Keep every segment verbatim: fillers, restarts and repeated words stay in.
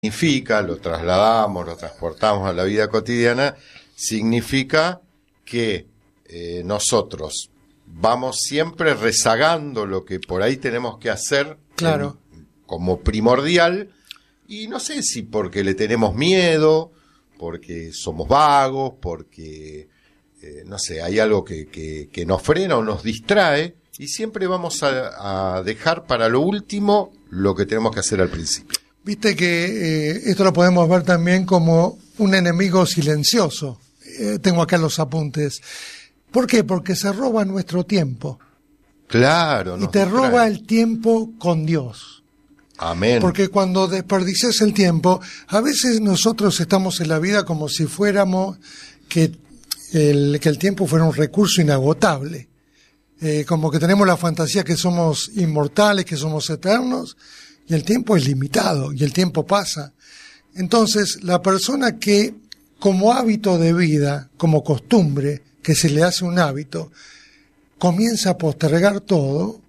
significa, lo trasladamos, lo transportamos a la vida cotidiana, significa que eh, nosotros vamos siempre rezagando lo que por ahí tenemos que hacer, claro, en, como primordial, y no sé si porque le tenemos miedo, porque somos vagos, porque, eh, no sé, hay algo que, que, que nos frena o nos distrae, y siempre vamos a, a dejar para lo último lo que tenemos que hacer al principio. Viste que eh, esto lo podemos ver también como un enemigo silencioso. Eh, tengo acá los apuntes. ¿Por qué? Porque se roba nuestro tiempo. Claro. Y te distrae. roba el tiempo con Dios. Amén. Porque cuando desperdicias el tiempo, a veces nosotros estamos en la vida como si fuéramos que el, que el tiempo fuera un recurso inagotable. Eh, como que tenemos la fantasía que somos inmortales, que somos eternos, y el tiempo es limitado, y el tiempo pasa. Entonces, la persona que, como hábito de vida, como costumbre, que se le hace un hábito, comienza a postergar todo,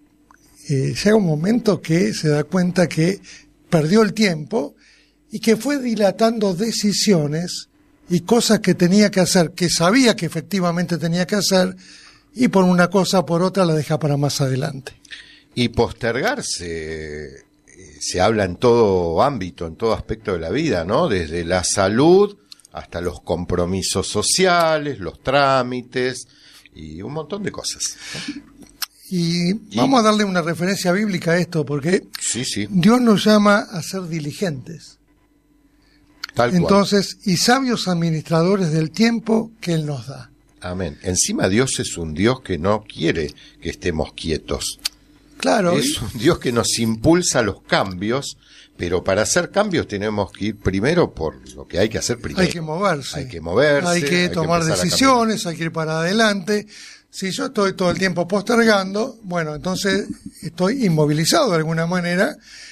eh, llega un momento que se da cuenta que perdió el tiempo y que fue dilatando decisiones y cosas que tenía que hacer, que sabía que efectivamente tenía que hacer, y por una cosa o por otra la deja para más adelante. Y postergarse, se habla en todo ámbito, en todo aspecto de la vida, ¿no? Desde la salud hasta los compromisos sociales, los trámites y un montón de cosas, ¿no? Y, y vamos a darle una referencia bíblica a esto, porque sí, sí. Dios nos llama a ser diligentes. Tal cual. Entonces, y sabios administradores del tiempo que Él nos da. Amén. Encima Dios es un Dios que no quiere que estemos quietos. Claro. Es un Dios que nos impulsa a los cambios, pero para hacer cambios tenemos que ir primero por lo que hay que hacer primero. Hay que moverse. Hay que moverse. Hay que hay tomar que decisiones, hay que ir para adelante. Si yo estoy todo el tiempo postergando, bueno, entonces estoy inmovilizado de alguna manera,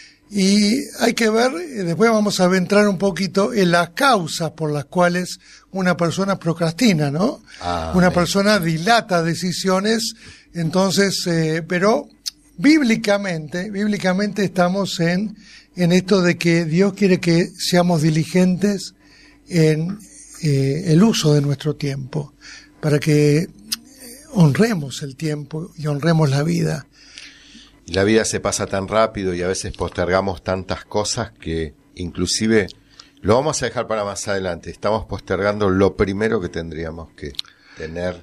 y hay que ver, después vamos a entrar un poquito en las causas por las cuales una persona procrastina, ¿no? Ah, una bien. persona dilata decisiones, entonces, eh, pero bíblicamente, bíblicamente estamos en, en esto de que Dios quiere que seamos diligentes en eh, el uso de nuestro tiempo, para que honremos el tiempo y honremos la vida. Y la vida se pasa tan rápido y a veces postergamos tantas cosas que inclusive lo vamos a dejar para más adelante. Estamos postergando lo primero que tendríamos que tener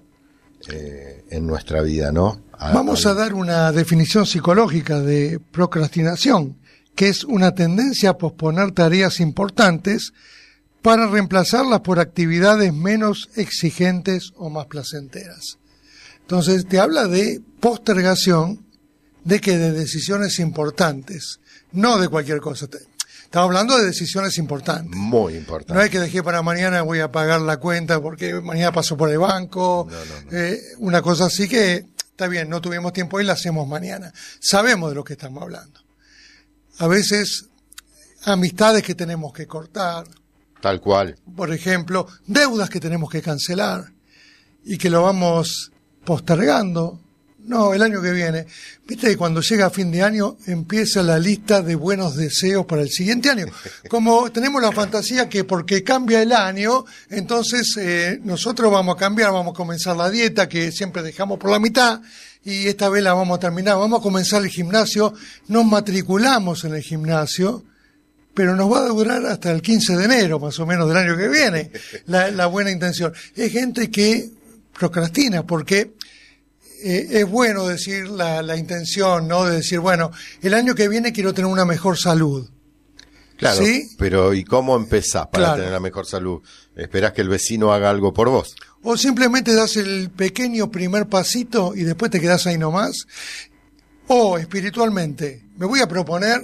eh, en nuestra vida, ¿no? A, vamos a, a dar una definición psicológica de procrastinación, que es una tendencia a posponer tareas importantes para reemplazarlas por actividades menos exigentes o más placenteras. Entonces te habla de postergación, de que de decisiones importantes, no de cualquier cosa. Estamos hablando de decisiones importantes. Muy importantes. No es que dejé para mañana, voy a pagar la cuenta porque mañana paso por el banco. No, no, no. Eh, una cosa así que está bien, no tuvimos tiempo hoy, la hacemos mañana. Sabemos de lo que estamos hablando. A veces, amistades que tenemos que cortar. Tal cual. Por ejemplo, deudas que tenemos que cancelar y que lo vamos postergando. No, el año que viene. Viste que cuando llega a fin de año empieza la lista de buenos deseos para el siguiente año. Como tenemos la fantasía que porque cambia el año, entonces eh, nosotros vamos a cambiar, vamos a comenzar la dieta que siempre dejamos por la mitad y esta vez la vamos a terminar. Vamos a comenzar el gimnasio, nos matriculamos en el gimnasio, pero nos va a durar hasta el quince de enero más o menos del año que viene, la, la buena intención. Es gente que procrastina porque Eh, es bueno decir la, la intención, ¿no? De decir, bueno, el año que viene quiero tener una mejor salud. Claro, ¿sí? Pero ¿y cómo empezás para Claro. tener la mejor salud? ¿Esperás que el vecino haga algo por vos? O simplemente das el pequeño primer pasito y después te quedás ahí nomás. O espiritualmente, me voy a proponer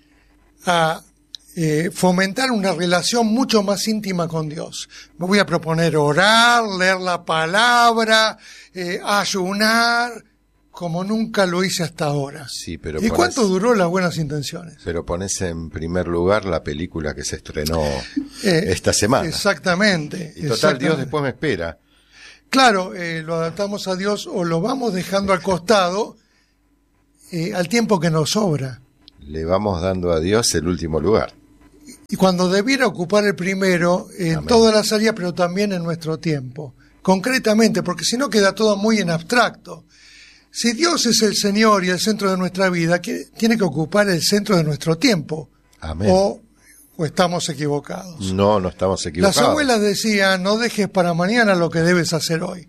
a eh, fomentar una relación mucho más íntima con Dios. Me voy a proponer orar, leer la palabra, eh, ayunar, como nunca lo hice hasta ahora. Sí, pero ¿Y ponés, cuánto duró las buenas intenciones? Pero pones en primer lugar la película que se estrenó Eh, esta semana. Exactamente. Y total, exactamente. Dios después me espera. Claro, eh, lo adaptamos a Dios o lo vamos dejando al costado eh, al tiempo que nos sobra. Le vamos dando a Dios el último lugar. y cuando debiera ocupar el primero en Amén. Todas las áreas, pero también en nuestro tiempo. Concretamente, porque si no queda todo muy en abstracto. Si Dios es el Señor y el centro de nuestra vida, que tiene que ocupar el centro de nuestro tiempo. Amén. O, o estamos equivocados. No, no estamos equivocados. Las abuelas decían, no dejes para mañana lo que debes hacer hoy.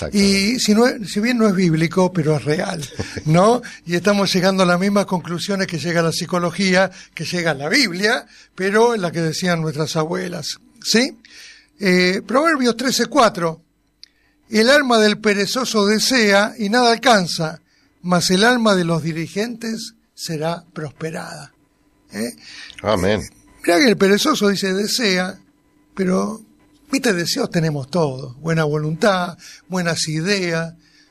Y si, no es, si bien no es bíblico, pero es real, ¿no? Y estamos llegando a las mismas conclusiones que llega la psicología, que llega la Biblia, pero en la que decían nuestras abuelas, ¿sí? Eh, Proverbios trece cuatro. El alma del perezoso desea y nada alcanza, mas el alma de los dirigentes será prosperada. ¿Eh? Amén. Mirá que el perezoso dice desea, pero, viste, deseos tenemos todos. Buena voluntad, buenas ideas.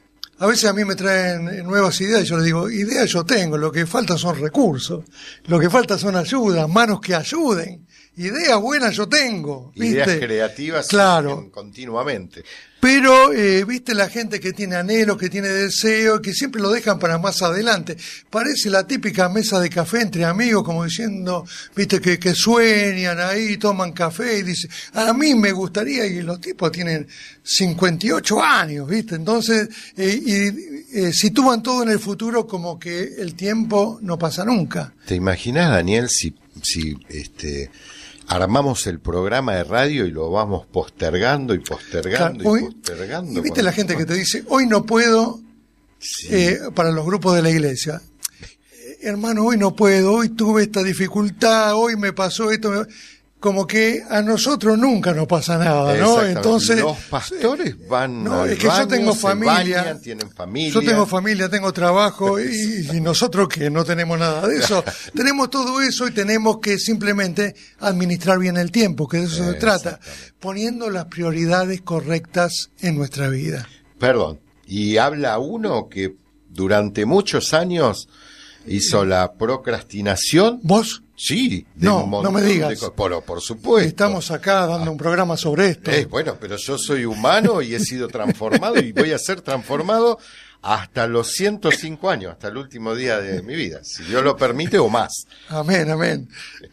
A veces a mí me traen nuevas ideas y yo les digo, ideas yo tengo, lo que falta son recursos, lo que falta son ayudas, manos que ayuden. Ideas buenas yo tengo, ¿viste? Ideas creativas, claro, continuamente. Pero, eh, viste, la gente que tiene anhelos, que tiene deseos, que siempre lo dejan para más adelante. Parece la típica mesa de café entre amigos, como diciendo, viste, que, que sueñan ahí, toman café y dicen, a mí me gustaría, y los tipos tienen cincuenta y ocho años, viste. Entonces, eh, y eh, sitúan todo en el futuro como que el tiempo no pasa nunca. ¿Te imaginas, Daniel, si, si, este... armamos el programa de radio y lo vamos postergando y postergando claro, hoy, y postergando? Y viste la gente que te dice, hoy no puedo, sí. eh, para los grupos de la iglesia. Eh, hermano, hoy no puedo, hoy tuve esta dificultad, hoy me pasó esto. Me... Como que a nosotros nunca nos pasa nada, ¿no? Entonces los pastores van no, al es que baño, yo tengo familia, bañan, tienen familia. Yo tengo familia, tengo trabajo y, y nosotros que no tenemos nada de eso, tenemos todo eso y tenemos que simplemente administrar bien el tiempo, que de eso se trata, poniendo las prioridades correctas en nuestra vida. Perdón, y habla uno que durante muchos años hizo la procrastinación. ¿Vos? Sí, de no, un no me digas. De, por, por supuesto. Estamos acá dando un programa sobre esto. Eh, bueno, pero yo soy humano y he sido transformado y voy a ser transformado hasta los ciento cinco años, hasta el último día de mi vida, si Dios lo permite o más. Amén, amén.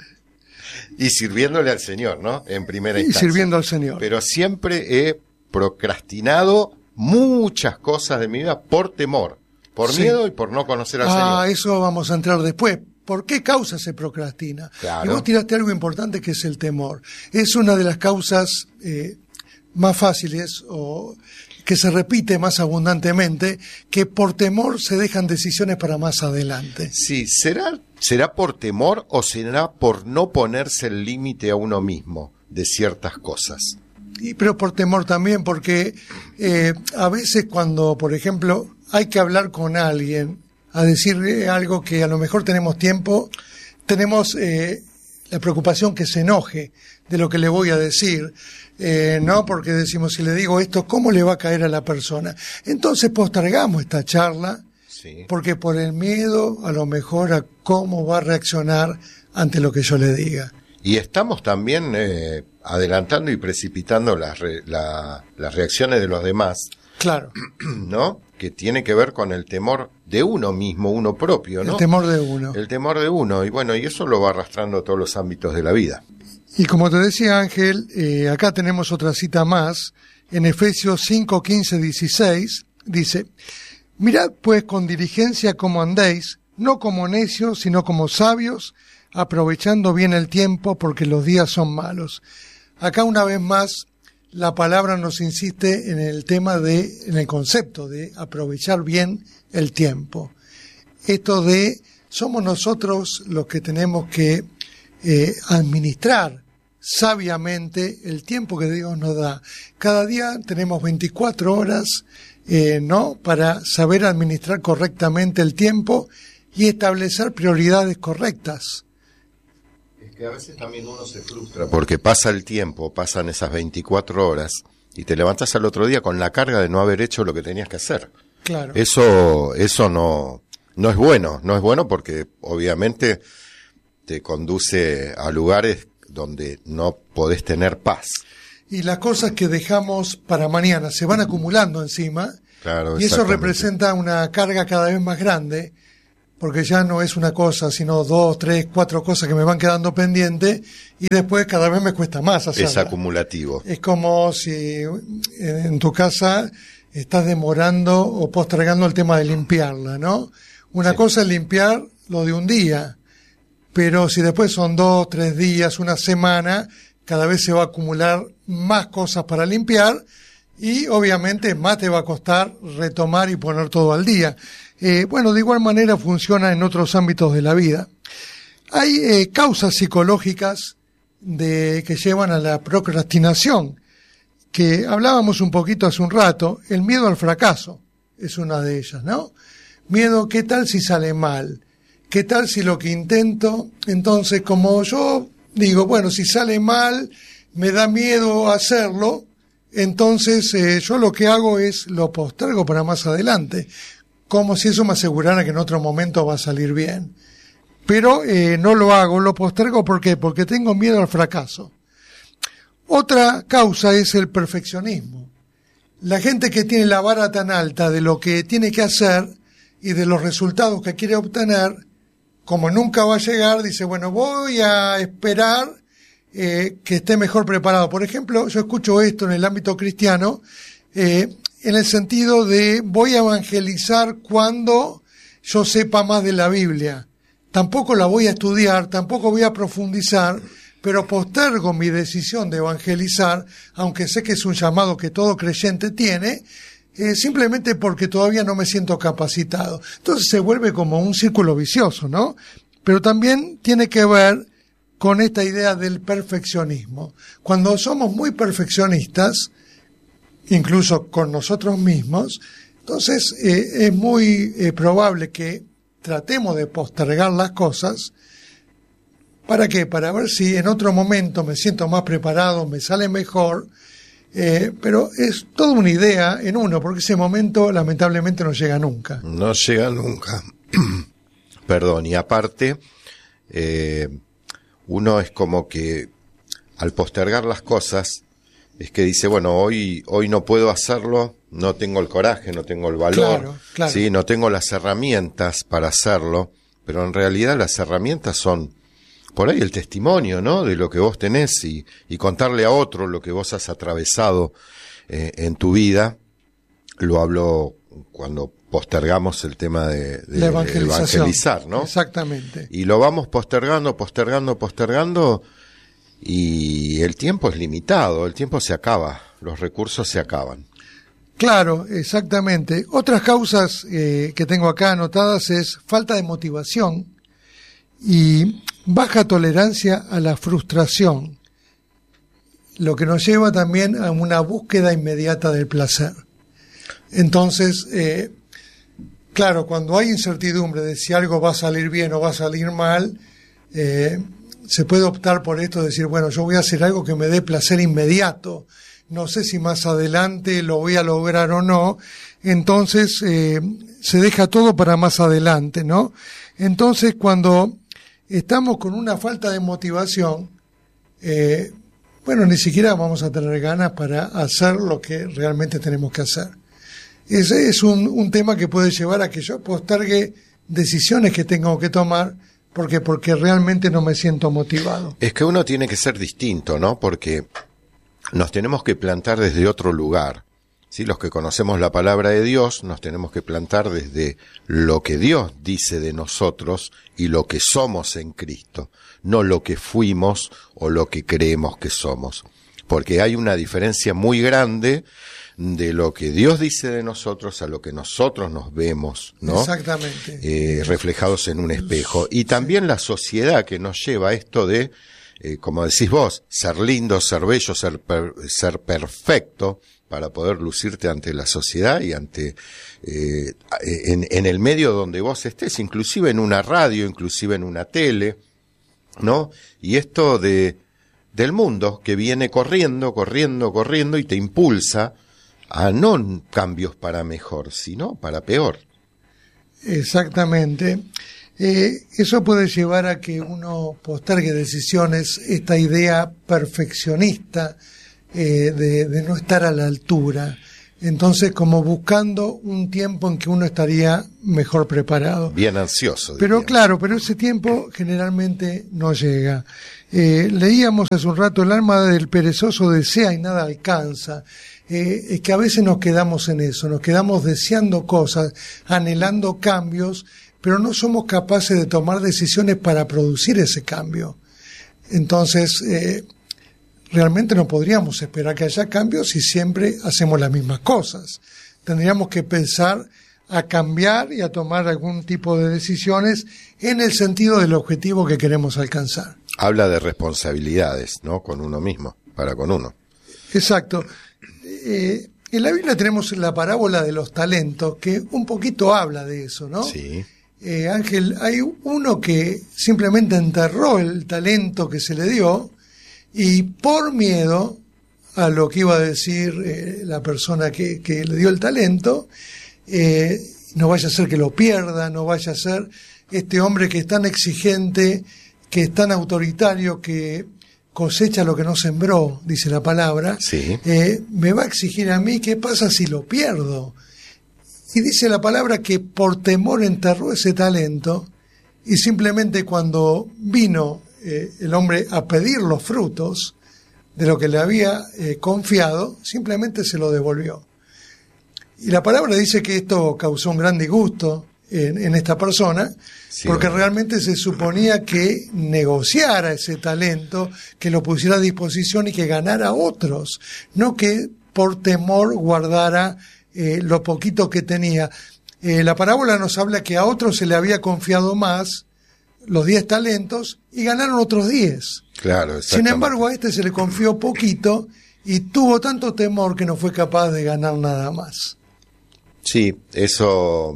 Y sirviéndole al Señor, ¿no? En primera y instancia. Y sirviendo al Señor. Pero siempre he procrastinado muchas cosas de mi vida por temor, por sí. miedo y por no conocer al ah, Señor. Ah, eso vamos a entrar después. ¿Por qué causa se procrastina? Claro. Y vos tiraste algo importante que es el temor. Es una de las causas eh, más fáciles o que se repite más abundantemente, que por temor se dejan decisiones para más adelante. Sí, ¿será, será por temor o será por no ponerse el límite a uno mismo de ciertas cosas? Y, pero por temor también, porque eh, a veces cuando, por ejemplo, hay que hablar con alguien, a decirle algo que a lo mejor tenemos tiempo, tenemos eh, la preocupación que se enoje de lo que le voy a decir, eh, ¿no? Porque decimos, si le digo esto, ¿cómo le va a caer a la persona? Entonces postergamos esta charla, sí. porque por el miedo a lo mejor a cómo va a reaccionar ante lo que yo le diga. Y estamos también eh, adelantando y precipitando las, re, la, las reacciones de los demás. Claro. ¿No? Que tiene que ver con el temor de uno mismo, uno propio, ¿no? El temor de uno. El temor de uno. Y bueno, y eso lo va arrastrando a todos los ámbitos de la vida. Y como te decía Ángel, eh, acá tenemos otra cita más. En Efesios cinco, quince, dieciséis, dice, mirad pues con diligencia cómo andéis, no como necios, sino como sabios, aprovechando bien el tiempo, porque los días son malos. Acá una vez más, la palabra nos insiste en el tema de, en el concepto de aprovechar bien el tiempo. Esto de, somos nosotros los que tenemos que eh, administrar sabiamente el tiempo que Dios nos da. Cada día tenemos veinticuatro horas, eh, ¿no? Para saber administrar correctamente el tiempo y establecer prioridades correctas. Que a veces también uno se frustra porque pasa el tiempo, pasan esas veinticuatro horas y te levantas al otro día con la carga de no haber hecho lo que tenías que hacer. Claro. Eso, eso no, no es bueno, no es bueno porque obviamente te conduce a lugares donde no podés tener paz. Y las cosas que dejamos para mañana se van acumulando encima, claro, y eso representa una carga cada vez más grande. porque ya no es una cosa, sino dos, tres, cuatro cosas que me van quedando pendientes y después cada vez me cuesta más hacerla. Es acumulativo. Es como si en tu casa estás demorando o postergando el tema de limpiarla, ¿no? Una sí. cosa es limpiar lo de un día, pero si después son dos, tres días, una semana, cada vez se va a acumular más cosas para limpiar y obviamente más te va a costar retomar y poner todo al día. Eh, bueno, de igual manera funciona en otros ámbitos de la vida. Hay eh, causas psicológicas de, que llevan a la procrastinación, que hablábamos un poquito hace un rato. El miedo al fracaso es una de ellas, ¿no? Miedo, ¿qué tal si sale mal? ¿Qué tal si lo que intento? Entonces, como yo digo, bueno, si sale mal, me da miedo hacerlo, entonces eh, yo lo que hago es lo postergo para más adelante, como si eso me asegurara que en otro momento va a salir bien. Pero eh, no lo hago, lo postergo, ¿por qué? Porque tengo miedo al fracaso. Otra causa es el perfeccionismo. La gente que tiene la vara tan alta de lo que tiene que hacer y de los resultados que quiere obtener, como nunca va a llegar, dice, bueno, voy a esperar eh, que esté mejor preparado. Por ejemplo, yo escucho esto en el ámbito cristiano, eh, en el sentido de voy a evangelizar cuando yo sepa más de la Biblia. Tampoco la voy a estudiar, tampoco voy a profundizar, pero postergo mi decisión de evangelizar, aunque sé que es un llamado que todo creyente tiene, eh, simplemente porque todavía no me siento capacitado. Entonces se vuelve como un círculo vicioso, ¿no? Pero también tiene que ver con esta idea del perfeccionismo. Cuando somos muy perfeccionistas, incluso con nosotros mismos, entonces eh, es muy eh, probable que tratemos de postergar las cosas. ¿Para qué? Para ver si en otro momento me siento más preparado, me sale mejor, eh, pero es toda una idea en uno, porque ese momento lamentablemente no llega nunca. No llega nunca. Perdón, y aparte, eh, uno es como que al postergar las cosas, es que dice, bueno, hoy hoy no puedo hacerlo, no tengo el coraje, no tengo el valor, claro, claro. ¿sí? No tengo las herramientas para hacerlo, pero en realidad las herramientas son por ahí el testimonio, ¿no? De lo que vos tenés y, y contarle a otro lo que vos has atravesado eh, en tu vida. Lo hablo cuando postergamos el tema de, de la evangelización, evangelizar, ¿no? Exactamente. Y lo vamos postergando, postergando, postergando, y el tiempo es limitado, el tiempo se acaba, los recursos se acaban. Claro, exactamente. Otras causas eh, que tengo acá anotadas es falta de motivación y baja tolerancia a la frustración, lo que nos lleva también a una búsqueda inmediata del placer. Entonces, eh, claro, cuando hay incertidumbre de si algo va a salir bien o va a salir mal, eh, se puede optar por esto, decir, bueno, yo voy a hacer algo que me dé placer inmediato, no sé si más adelante lo voy a lograr o no, entonces eh, se deja todo para más adelante, ¿no? Entonces, cuando estamos con una falta de motivación, eh, bueno, ni siquiera vamos a tener ganas para hacer lo que realmente tenemos que hacer. Ese es un, un tema que puede llevar a que yo postergue decisiones que tengo que tomar porque porque realmente no me siento motivado. Es que uno tiene que ser distinto, ¿no? Porque nos tenemos que plantar desde otro lugar. ¿Sí? Los que conocemos la palabra de Dios nos tenemos que plantar desde lo que Dios dice de nosotros y lo que somos en Cristo, no lo que fuimos o lo que creemos que somos. Porque hay una diferencia muy grande de lo que Dios dice de nosotros a lo que nosotros nos vemos, ¿no? Exactamente. Eh, reflejados en un espejo. Y también la sociedad que nos lleva a esto de, eh, como decís vos, ser lindo, ser bello, ser, per, ser perfecto, para poder lucirte ante la sociedad y ante eh, en, en el medio donde vos estés, inclusive en una radio, inclusive en una tele, ¿no? Y esto de del mundo que viene corriendo, corriendo, corriendo y te impulsa a no cambios para mejor, sino para peor. Exactamente. Eh, eso puede llevar a que uno postergue decisiones, esta idea perfeccionista, Eh, de, de no estar a la altura. Entonces, como buscando un tiempo en que uno estaría mejor preparado. Bien ansioso. Pero diríamos. claro, pero ese tiempo generalmente no llega. Eh, leíamos hace un rato, el alma del perezoso desea y nada alcanza. Eh, es que a veces nos quedamos en eso, nos quedamos deseando cosas, anhelando cambios, pero no somos capaces de tomar decisiones para producir ese cambio. Entonces, eh, realmente no podríamos esperar que haya cambios si siempre hacemos las mismas cosas. Tendríamos que pensar a cambiar y a tomar algún tipo de decisiones en el sentido del objetivo que queremos alcanzar. Habla de responsabilidades, ¿no? Con uno mismo, para con uno. Exacto. Eh, en la Biblia tenemos la parábola de los talentos, que un poquito habla de eso, ¿no? Sí. Eh, Ángel, hay uno que simplemente enterró el talento que se le dio, y por miedo a lo que iba a decir eh, la persona que, que le dio el talento, eh, no vaya a ser que lo pierda, no vaya a ser este hombre que es tan exigente, que es tan autoritario, que cosecha lo que no sembró, dice la palabra, Sí. eh, me va a exigir a mí, ¿qué pasa si lo pierdo? Y dice la palabra que por temor enterró ese talento, y simplemente cuando vino Eh, el hombre a pedir los frutos de lo que le había eh, confiado, simplemente se lo devolvió. Y la palabra dice que esto causó un gran disgusto en, en esta persona, sí, porque bueno. realmente se suponía que negociara ese talento, que lo pusiera a disposición y que ganara otros, no que por temor guardara eh, lo poquito que tenía. Eh, la parábola nos habla que a otros se le había confiado más, los diez talentos, y ganaron otros diez. Claro, Sin embargo, a este se le confió poquito y tuvo tanto temor que no fue capaz de ganar nada más. Sí, eso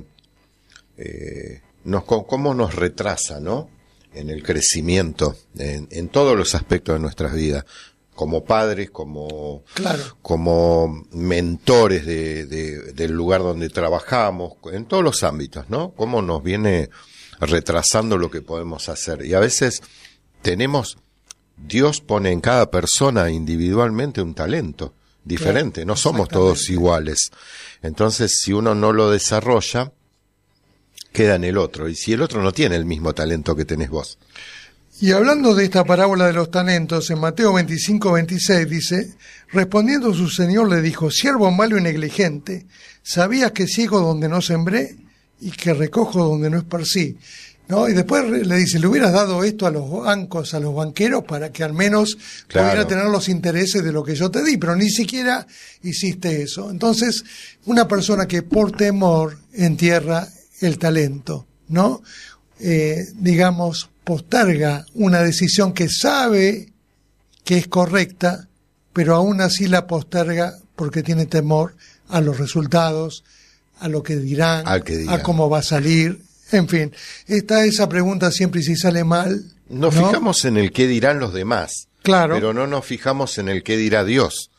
eh, nos, cómo nos retrasa, ¿no? En el crecimiento, en, en todos los aspectos de nuestras vidas, como padres, como, claro. como mentores de, de, del lugar donde trabajamos, en todos los ámbitos, ¿no? Cómo nos viene retrasando lo que podemos hacer. Y a veces tenemos, Dios pone en cada persona individualmente un talento diferente, claro, no somos todos iguales. Entonces, si uno no lo desarrolla, queda en el otro. Y si el otro no tiene el mismo talento que tenés vos. Y hablando de esta parábola de los talentos, en Mateo veinticinco, veintiséis dice, respondiendo su señor le dijo, siervo malo y negligente, ¿sabías que ciego donde no sembré y que recojo donde no esparcí? ¿No? Y después le dice, le hubieras dado esto a los bancos, a los banqueros, para que al menos claro. pudiera tener los intereses de lo que yo te di, pero ni siquiera hiciste eso. Entonces, una persona que por temor entierra el talento, ¿no? Eh, digamos, posterga una decisión que sabe que es correcta, pero aún así la posterga porque tiene temor a los resultados, a lo que dirán, Al que dirán. a cómo va a salir, en fin. Está esa pregunta siempre, y si sale mal. Nos ¿no? fijamos en el qué dirán los demás, claro. pero no nos fijamos en el qué dirá Dios.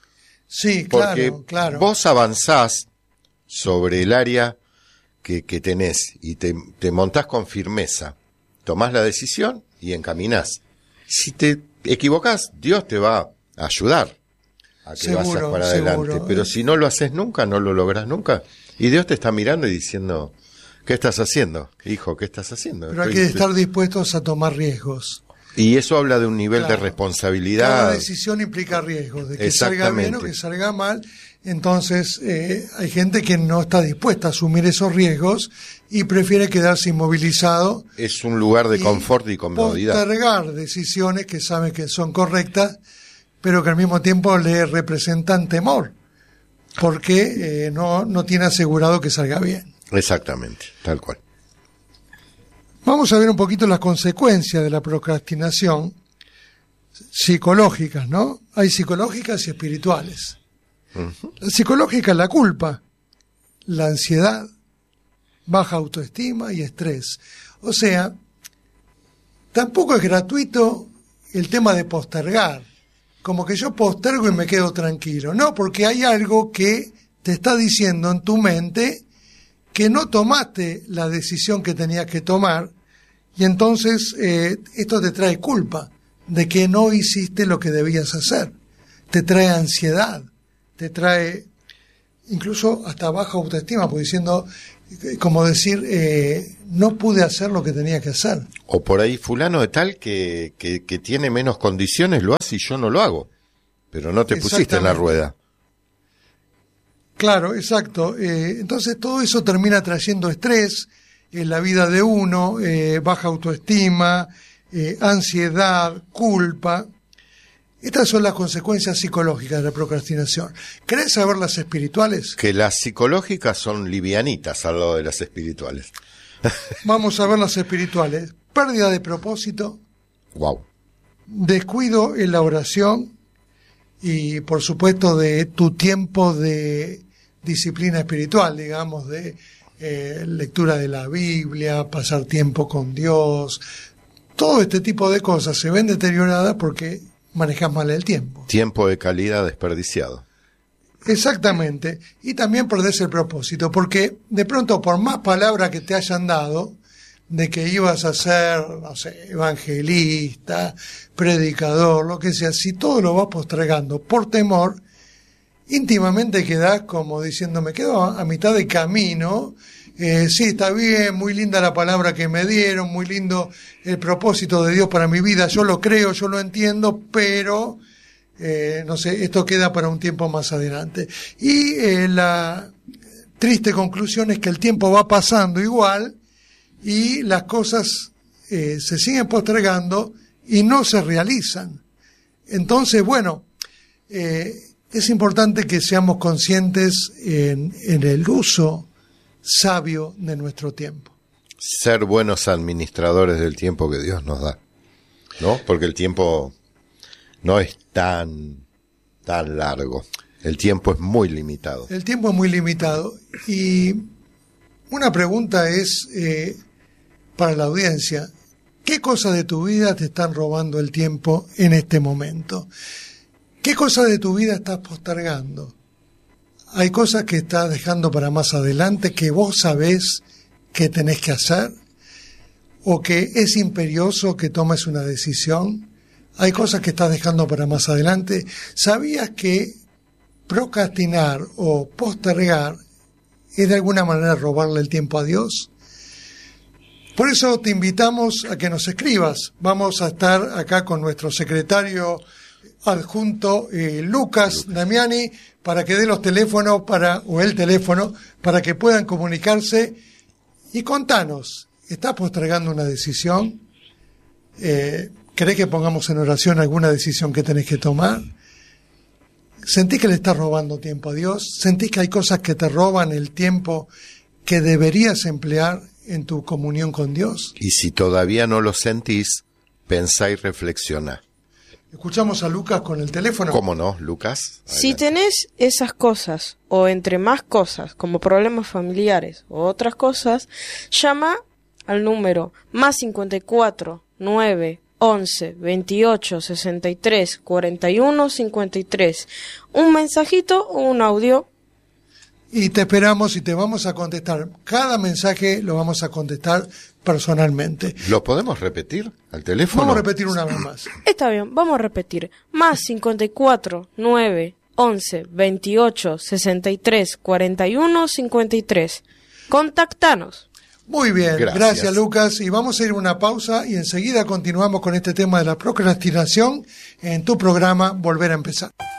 Sí, Porque claro, claro. vos avanzás sobre el área que, que tenés y te, te montás con firmeza, tomás la decisión y encaminás. Si te equivocás, Dios te va a ayudar a que seguro, vayas para adelante. seguro. Pero si no lo haces nunca, no lo lográs nunca. Y Dios te está mirando y diciendo, ¿qué estás haciendo? Hijo, ¿qué estás haciendo? Pero hay Estoy, que estar dispuestos a tomar riesgos. Y eso habla de un nivel claro. de responsabilidad. Cada decisión implica riesgos, de que salga bien o que salga mal. Entonces, eh, hay gente que no está dispuesta a asumir esos riesgos y prefiere quedarse inmovilizado. Es un lugar de confort y comodidad. Postergar decisiones que saben que son correctas, pero que al mismo tiempo le representan temor, porque eh, no, no tiene asegurado que salga bien. Exactamente, tal cual. Vamos a ver un poquito las consecuencias de la procrastinación psicológicas, ¿no? Hay psicológicas y espirituales. Uh-huh. La psicológica es la culpa, la ansiedad, baja autoestima y estrés. O sea, tampoco es gratuito el tema de postergar, como que yo postergo y me quedo tranquilo. No, porque hay algo que te está diciendo en tu mente que no tomaste la decisión que tenías que tomar, y entonces eh, esto te trae culpa de que no hiciste lo que debías hacer. Te trae ansiedad, te trae incluso hasta baja autoestima, pues diciendo, como decir, eh, no pude hacer lo que tenía que hacer. O por ahí fulano de tal que, que, que tiene menos condiciones lo hace y yo no lo hago, pero no te pusiste en la rueda. Claro, exacto. Eh, entonces todo eso termina trayendo estrés en la vida de uno, eh, baja autoestima, eh, ansiedad, culpa. Estas son las consecuencias psicológicas de la procrastinación. ¿Querés saber las espirituales? Que las psicológicas son livianitas al lado de las espirituales. Vamos a ver las espirituales. Pérdida de propósito. Wow. Descuido en la oración. Y, por supuesto, de tu tiempo de disciplina espiritual, digamos, de eh, lectura de la Biblia, pasar tiempo con Dios. Todo este tipo de cosas se ven deterioradas porque manejas mal el tiempo. Tiempo de calidad desperdiciado. Exactamente. Y también perdés el propósito, porque de pronto, por más palabras que te hayan dado, de que ibas a ser, no sé, evangelista, predicador, lo que sea, si todo lo vas postergando por temor, íntimamente quedás como diciendo, me quedo a, a mitad de camino. Eh, sí, está bien, muy linda la palabra que me dieron, muy lindo el propósito de Dios para mi vida, yo lo creo, yo lo entiendo, pero, eh, no sé, esto queda para un tiempo más adelante. Y eh, la triste conclusión es que el tiempo va pasando igual y las cosas eh, se siguen postergando y no se realizan. Entonces, bueno, eh, es importante que seamos conscientes en, en el uso sabio de nuestro tiempo. Ser buenos administradores del tiempo que Dios nos da, ¿no? Porque el tiempo no es tan, tan largo. El tiempo es muy limitado. El tiempo es muy limitado. Y una pregunta es, eh, para la audiencia, ¿qué cosas de tu vida te están robando el tiempo en este momento? ¿Qué cosas de tu vida estás postergando? Hay cosas que estás dejando para más adelante que vos sabés que tenés que hacer o que es imperioso que tomes una decisión. Hay cosas que estás dejando para más adelante. ¿Sabías que procrastinar o postergar es de alguna manera robarle el tiempo a Dios? Por eso te invitamos a que nos escribas. Vamos a estar acá con nuestro secretario adjunto eh, Lucas, Lucas Damiani, para que dé los teléfonos para o el teléfono para que puedan comunicarse y contanos, ¿estás postergando una decisión? Eh, ¿Querés que pongamos en oración alguna decisión que tenés que tomar? ¿Sentís que le estás robando tiempo a Dios? ¿Sentís que hay cosas que te roban el tiempo que deberías emplear en tu comunión con Dios? Y si todavía no lo sentís, pensá y reflexioná. Escuchamos a Lucas con el teléfono. ¿Cómo no, Lucas? Adelante. Si tenés esas cosas, o entre más cosas, como problemas familiares o otras cosas, llama al número más cincuenta y cuatro, nueve, once, veintiocho, sesenta y tres, cuarenta y uno, cincuenta y tres. Un mensajito o un audio. Y te esperamos y te vamos a contestar. Cada mensaje lo vamos a contestar personalmente. ¿Lo podemos repetir al teléfono? Vamos a repetir una vez más. Está bien, vamos a repetir. Más cincuenta y cuatro, nueve, once, veintiocho, sesenta y tres, cuarenta y uno, cincuenta y tres. Contactanos. Muy bien, gracias. gracias Lucas. Y vamos a ir a una pausa y enseguida continuamos con este tema de la procrastinación en tu programa Volver a Empezar.